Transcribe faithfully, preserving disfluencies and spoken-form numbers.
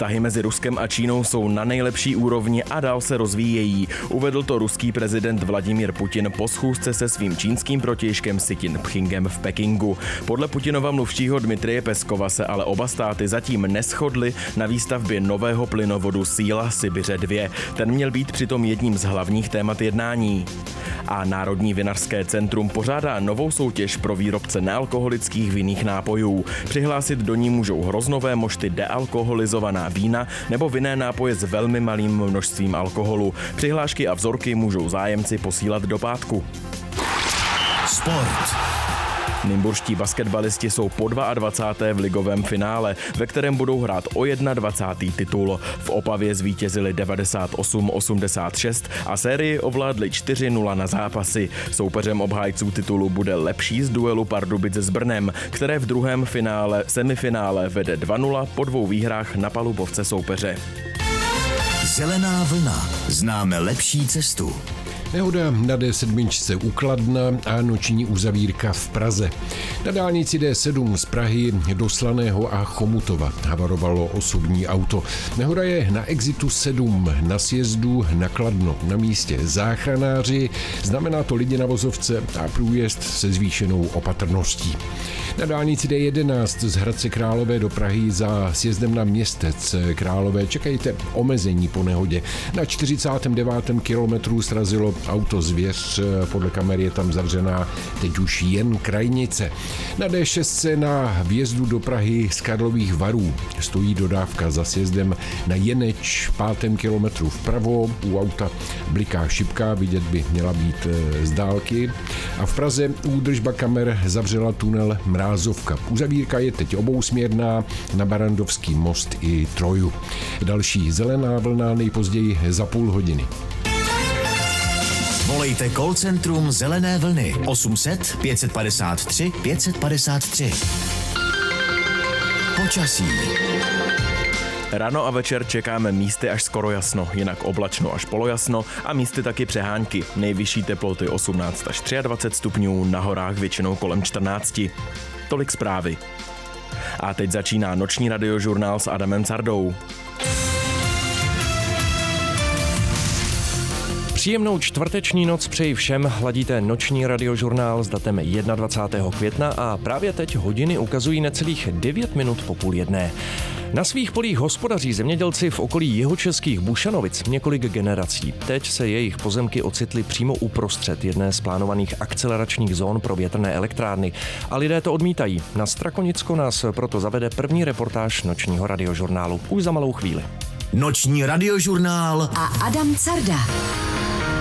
Vztahy mezi Ruskem a Čínou jsou na nejlepší úrovni a dál se rozvíjejí. Uvedl to ruský prezident Vladimír Putin po schůzce se svým čínským protějškem Si Ťin-pchingem v Pekingu. Podle Putinova mluvčího Dmitrije Peskova se ale oba státy zatím neshodly na výstavbě nového plynovodu Síla Sibiře dva. Ten měl být přitom jedním z hlavních témat jednání. A Národní vinařské centrum pořádá novou soutěž pro výrobce nealkoholických vinných nápojů. Přihlásit do ní můžou hroznové mošty dealkoholizovaná vína nebo vinné nápoje s velmi malým množstvím alkoholu. Přihlášky a vzorky můžou zájemci posílat do pátku. Sport. Nymburští basketbalisti jsou po dvacátém druhém v ligovém finále, ve kterém budou hrát o dvacátý první titul. V Opavě zvítězili devadesát osm osmdesát šest a sérii ovládli čtyři nula na zápasy. Soupeřem obhájců titulu bude Lepší z duelu Pardubice s Brnem, které v druhém finále, semifinále vede dva nula po dvou výhrách na palubovce soupeře. Zelená vlna. Známe lepší cestu. Nehoda na D sedm u Kladna a noční uzavírka v Praze. Na dálnici D sedm z Prahy do Slaného a Chomutova havarovalo osobní auto. Nehoda je na exitu sedm na sjezdu na Kladno. Na místě záchranáři, znamená to lidi na vozovce a průjezd se zvýšenou opatrností. Na dálnici D jedenáct z Hradce Králové do Prahy za sjezdem na Městec Králové čekejte omezení po nehodě. Na čtyřicátém devátém kilometru srazilo auto Zvěř, podle kamer je tam zavřená teď už jen krajnice. Na D šest na vjezdu do Prahy z Karlových Varů stojí dodávka za sjezdem na Jeneč pátém kilometru vpravo, u auta bliká šipka, vidět by měla být z dálky. A v Praze údržba kamer zavřela tunel Mrázovka. Uzavírka je teď obousměrná na Barandovský most i Troju. Další zelená vlna nejpozději za půl hodiny. Volejte call centrum Zelené vlny osm set pět padesát tři pět padesát tři. Počasí. Ráno a večer čekáme místy až skoro jasno, jinak oblačno až polojasno a místy taky přehánky. Nejvyšší teploty osmnáct až dvacet tři stupňů, na horách většinou kolem čtrnáct. Tolik zprávy. A teď začíná noční radiožurnál s Adamem Cardou. Příjemnou čtvrteční noc přeji všem, hladíte noční radiožurnál s datem dvacátého prvního května a právě teď hodiny ukazují necelých devět minut po půl jedné. Na svých polích hospodaří zemědělci v okolí jihočeských Bušanovic několik generací. Teď se jejich pozemky ocitly přímo uprostřed jedné z plánovaných akceleračních zón pro větrné elektrárny. A lidé to odmítají. Na Strakonicko nás proto zavede první reportáž nočního radiožurnálu. Už za malou chvíli. Noční radiožurnál a Adam Carda.